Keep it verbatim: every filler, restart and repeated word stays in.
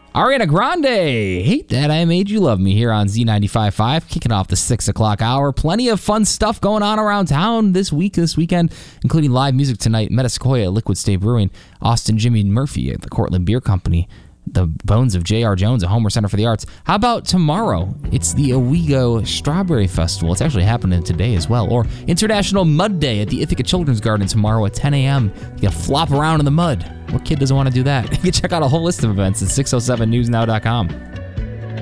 Ariana Grande, Hate That I Made You Love Me here on Z ninety-five point five, kicking off the six o'clock hour. Plenty of fun stuff going on around town this week, this weekend, including live music tonight, Metasequoia at Liquid State Brewing, Austin Jimmy Murphy at the Cortland Beer Company, the Bones of J R. Jones at Homer Center for the Arts. How about tomorrow? It's the Owego Strawberry Festival. It's actually happening today as well. Or International Mud Day at the Ithaca Children's Garden tomorrow at ten a.m. You can flop around in the mud. What kid doesn't want to do that? You can check out a whole list of events at six oh seven news now dot com.